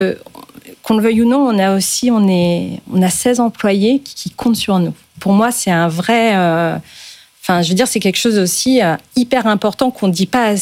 qu'on le veuille ou non, on a 16 employés qui comptent sur nous. Pour moi, c'est un vrai... c'est quelque chose aussi hyper important qu'on ne dit pas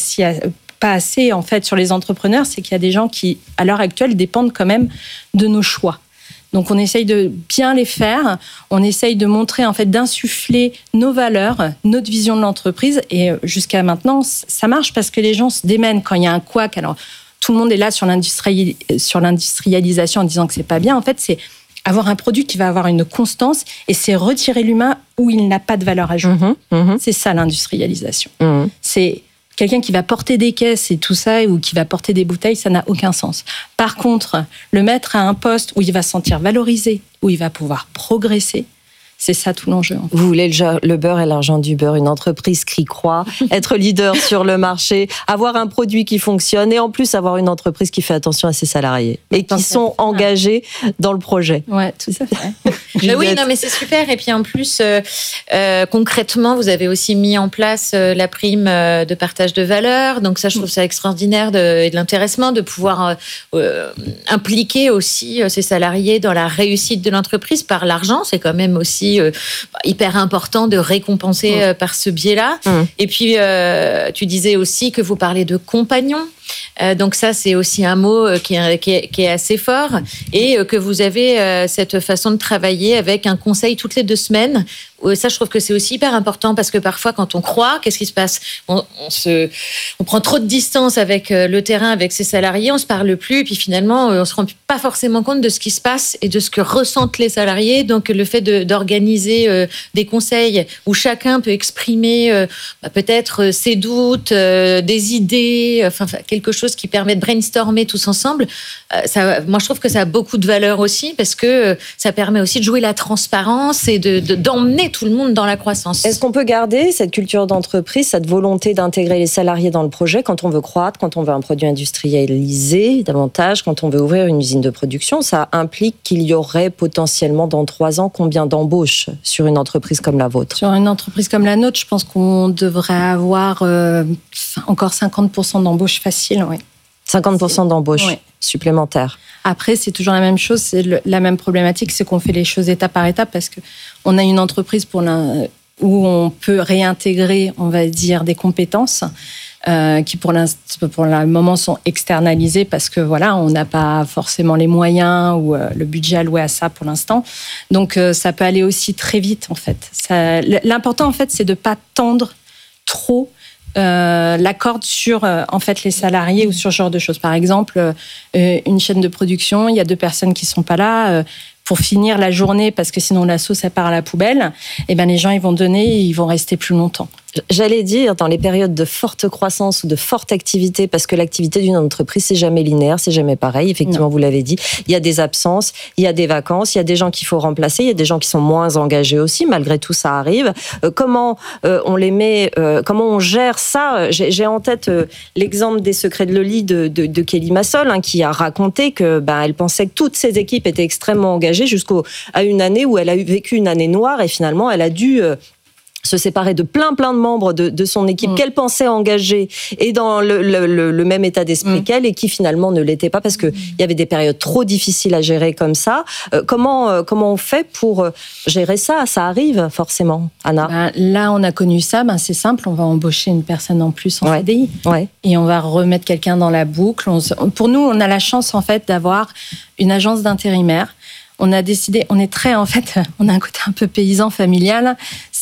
assez en fait sur les entrepreneurs, c'est qu'il y a des gens qui, à l'heure actuelle, dépendent quand même de nos choix. Donc, on essaye de bien les faire. On essaye de montrer, en fait, d'insuffler nos valeurs, notre vision de l'entreprise. Et jusqu'à maintenant, ça marche parce que les gens se démènent quand il y a un couac. Alors, tout le monde est là sur l'industrialisation en disant que c'est pas bien. En fait, c'est avoir un produit qui va avoir une constance et c'est retirer l'humain où il n'a pas de valeur ajoutée. C'est ça, l'industrialisation. C'est quelqu'un qui va porter des caisses et tout ça, ou qui va porter des bouteilles, ça n'a aucun sens. Par contre, le mettre à un poste où il va se sentir valorisé, où il va pouvoir progresser, c'est ça tout l'enjeu. Vous voulez le beurre et l'argent du beurre, une entreprise qui croit, être leader sur le marché, avoir un produit qui fonctionne et en plus avoir une entreprise qui fait attention à ses salariés et qui sont engagés dans le projet. Ouais, tout à fait. Oui, non, mais c'est super. Et puis en plus, concrètement, vous avez aussi mis en place la prime de partage de valeur. Donc ça, je trouve ça extraordinaire et de l'intéressement de pouvoir impliquer aussi ses salariés dans la réussite de l'entreprise par l'argent. C'est quand même aussi hyper important de récompenser par ce biais-là. Et puis, tu disais aussi que vous parlez de compagnons. Donc ça, c'est aussi un mot qui est assez fort et que vous avez cette façon de travailler avec un conseil toutes les 2 semaines. Ça, je trouve que c'est aussi hyper important parce que parfois, quand on croit, qu'est-ce qui se passe ? On prend trop de distance avec le terrain, avec ses salariés, on se parle plus, et puis finalement, on se rend pas forcément compte de ce qui se passe et de ce que ressentent les salariés. Donc, le fait d'organiser des conseils où chacun peut exprimer peut-être ses doutes, des idées, enfin quelque chose qui permet de brainstormer tous ensemble. Moi, je trouve que ça a beaucoup de valeur aussi parce que ça permet aussi de jouer la transparence et d'emmener tout le monde dans la croissance. Est-ce qu'on peut garder cette culture d'entreprise, cette volonté d'intégrer les salariés dans le projet quand on veut croître, quand on veut un produit industrialisé davantage, quand on veut ouvrir une usine de production? Ça implique qu'il y aurait potentiellement dans 3 ans combien d'embauches sur une entreprise comme la vôtre? Sur une entreprise comme la nôtre, je pense qu'on devrait avoir encore 50% d'embauches faciles. Oui. 50% d'embauches supplémentaires. Après, c'est toujours la même chose, c'est la même problématique, c'est qu'on fait les choses étape par étape parce qu'on a une entreprise où on peut réintégrer, on va dire, des compétences qui pour le moment sont externalisées parce que voilà, on n'a pas forcément les moyens ou le budget alloué à ça pour l'instant. Donc ça peut aller aussi très vite en fait. L'important en fait, c'est de pas tendre trop la corde sur en fait les salariés ou sur ce genre de choses. Par exemple, une chaîne de production, il y a 2 personnes qui sont pas là pour finir la journée parce que sinon la sauce elle part à la poubelle. Et ben les gens ils vont donner, et ils vont rester plus longtemps. J'allais dire, dans les périodes de forte croissance ou de forte activité, parce que l'activité d'une entreprise, c'est jamais linéaire, c'est jamais pareil, effectivement, non. Vous l'avez dit, il y a des absences, il y a des vacances, il y a des gens qu'il faut remplacer, il y a des gens qui sont moins engagés aussi, malgré tout, ça arrive. Comment on les met, comment on gère ça? J'ai en tête l'exemple des secrets de Loli de Kelly Massol, qui a raconté que elle pensait que toutes ses équipes étaient extrêmement engagées jusqu'à une année où elle a vécu une année noire et finalement, elle a dû se séparer de plein de membres de son équipe qu'elle pensait engagés et dans le même état d'esprit qu'elle et qui finalement ne l'étaient pas parce qu'il y avait des périodes trop difficiles à gérer comme ça. Comment on fait pour gérer ça? Ça arrive forcément, Anna. Là, on a connu ça. C'est simple, on va embaucher une personne en plus en CDI et on va remettre quelqu'un dans la boucle. Pour nous, on a la chance en fait d'avoir une agence d'intérimaires. On a décidé, on a un côté un peu paysan, familial.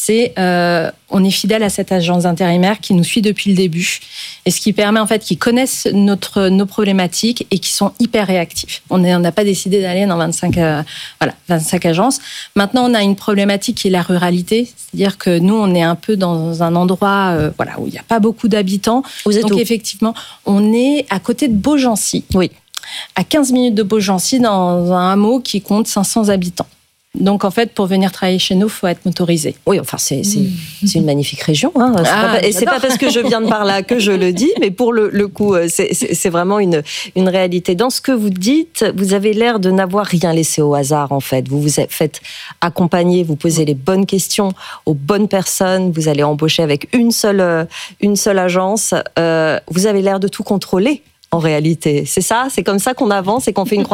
On est fidèle à cette agence intérimaire qui nous suit depuis le début. Et ce qui permet, en fait, qu'ils connaissent nos problématiques et qui sont hyper réactifs. On n'a pas décidé d'aller dans 25 agences. Maintenant, on a une problématique qui est la ruralité. C'est-à-dire que nous, on est un peu dans un endroit, où il n'y a pas beaucoup d'habitants. Donc, effectivement, on est à côté de Beaugency. Oui. À 15 minutes de Beaugency, dans un hameau qui compte 500 habitants. Donc, en fait, pour venir travailler chez nous, il faut être motorisé. Oui, enfin, c'est une magnifique région. Et c'est pas parce que je viens de par là que je le dis, mais pour le coup, c'est vraiment une réalité. Dans ce que vous dites, vous avez l'air de n'avoir rien laissé au hasard, en fait. Vous vous faites accompagner, vous posez les bonnes questions aux bonnes personnes, vous allez embaucher avec une seule agence. Vous avez l'air de tout contrôler, en réalité. C'est ça? C'est comme ça qu'on avance et qu'on fait une croissance.